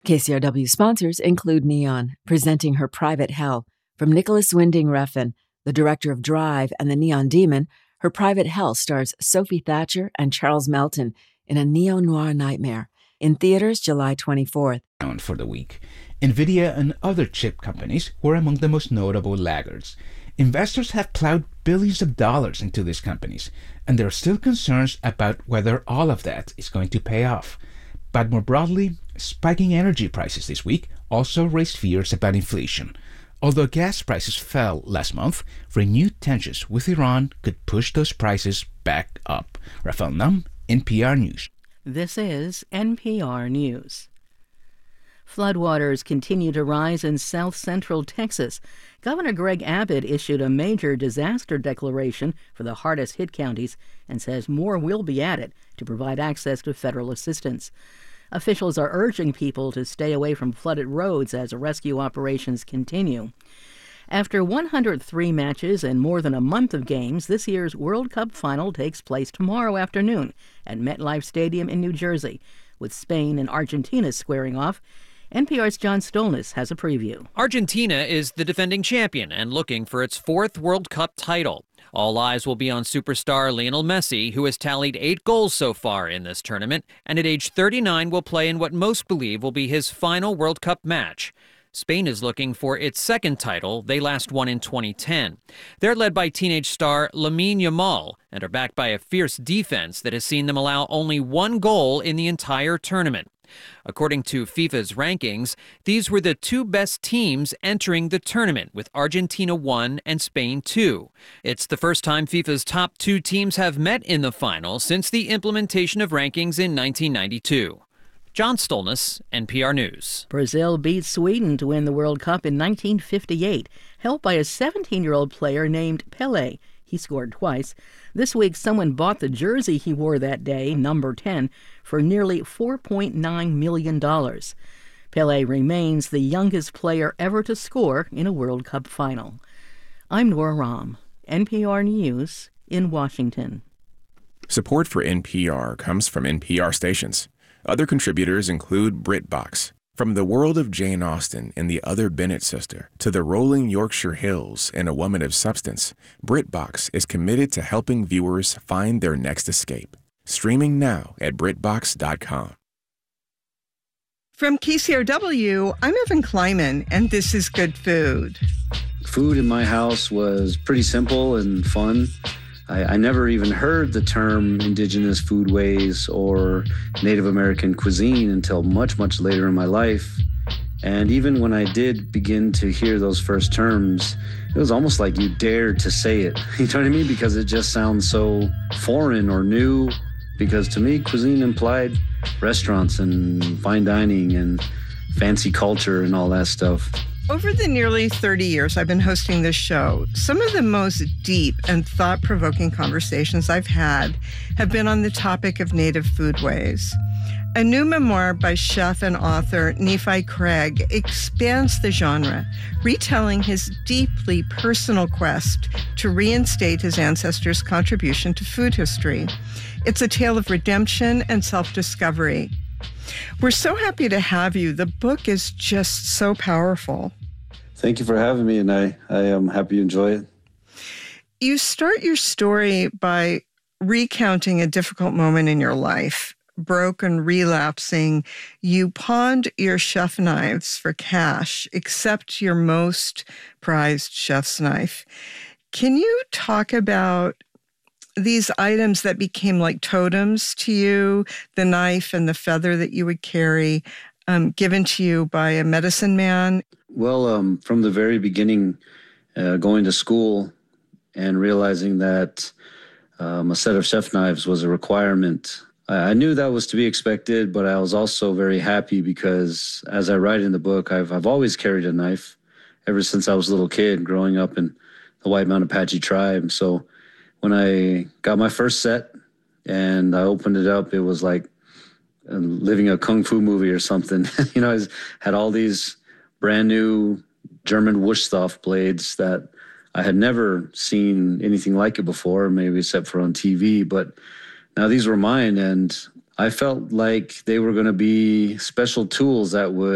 KCRW sponsors include Neon, presenting Her Private Hell. From Nicholas Winding Refn, the director of Drive and The Neon Demon, Her Private Hell stars Sophie Thatcher and Charles Melton in a neo-noir nightmare. In theaters July 24th. For the week, NVIDIA and other chip companies were among the most notable laggards. Investors have plowed billions of dollars into these companies, and there are still concerns about whether all of that is going to pay off. But more broadly, spiking energy prices this week also raised fears about inflation. Although gas prices fell last month, renewed tensions with Iran could push those prices back up. Rafael Nam, NPR News. This is NPR News. Floodwaters continue to rise in south-central Texas. Governor Greg Abbott issued a major disaster declaration for the hardest-hit counties and says more will be added to provide access to federal assistance. Officials are urging people to stay away from flooded roads as rescue operations continue. After 103 matches and more than a month of games, this year's World Cup final takes place tomorrow afternoon at MetLife Stadium in New Jersey, with Spain and Argentina squaring off. NPR's John Stolnis has a preview. Argentina is the defending champion and looking for its fourth World Cup title. All eyes will be on superstar Lionel Messi, who has tallied 8 goals so far in this tournament, and at age 39 will play in what most believe will be his final World Cup match. Spain is looking for its second title. They last won in 2010. They're led by teenage star Lamine Yamal and are backed by a fierce defense that has seen them allow only 1 goal in the entire tournament. According to FIFA's rankings, these were the 2 best teams entering the tournament, with Argentina 1 and Spain 2. It's the first time FIFA's top 2 teams have met in the final since the implementation of rankings in 1992. John Stolnis, NPR News. Brazil beat Sweden to win the World Cup in 1958, helped by a 17-year-old player named Pelé. He scored twice. This week, someone bought the jersey he wore that day, number 10, for nearly $4.9 million. Pelé remains the youngest player ever to score in a World Cup final. I'm Nora Rahm, NPR News in Washington. Support for NPR comes from NPR stations. Other contributors include BritBox. From the world of Jane Austen and the other Bennet sister to the rolling Yorkshire Hills and A Woman of Substance, BritBox is committed to helping viewers find their next escape. Streaming now at BritBox.com. From KCRW, I'm Evan Kleiman, and this is Good Food. Food in my house was pretty simple and fun. I never even heard the term indigenous foodways or Native American cuisine until much, much later in my life. And even when I did begin to hear those first terms, it was almost like you dared to say it. You know what I mean? Because it just sounds so foreign or new. Because to me, cuisine implied restaurants and fine dining and fancy culture and all that stuff. Over the nearly 30 years I've been hosting this show, some of the most deep and thought-provoking conversations I've had have been on the topic of native foodways. A new memoir by chef and author Nephi Craig expands the genre, retelling his deeply personal quest to reinstate his ancestors' contribution to food history. It's a tale of redemption and self-discovery. We're so happy to have you. The book is just so powerful. Thank you for having me, and I am happy you enjoy it. You start your story by recounting a difficult moment in your life. Broke and relapsing, you pawned your chef knives for cash, except your most prized chef's knife. Can you talk about these items that became like totems to you, the knife and the feather that you would carry, given to you by a medicine man? Well, from the very beginning, going to school and realizing that a set of chef knives was a requirement, I knew that was to be expected, but I was also very happy because, as I write in the book, I've always carried a knife ever since I was a little kid growing up in the White Mountain Apache tribe. So when I got my first set and I opened it up, it was like living a kung fu movie or something. You know, I had all these brand new German Wurststoff blades that I had never seen anything like it before, maybe except for on TV. But now these were mine, and I felt like they were going to be special tools that would